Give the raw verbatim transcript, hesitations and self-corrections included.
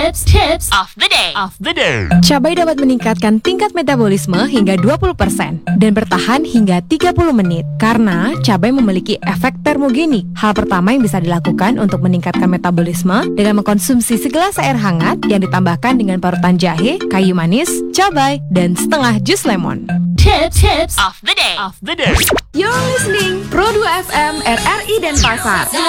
Tips Tips of the day. Of the day. Cabai dapat meningkatkan tingkat metabolisme hingga dua puluh persen dan bertahan hingga tiga puluh menit karena cabai memiliki efek termogenik. Hal pertama yang bisa dilakukan untuk meningkatkan metabolisme dengan mengkonsumsi segelas air hangat yang ditambahkan dengan parutan jahe, kayu manis, cabai, dan setengah jus lemon. Tips Tips of the day. Of the day. You're listening Pro dua F M R R I Denpasar.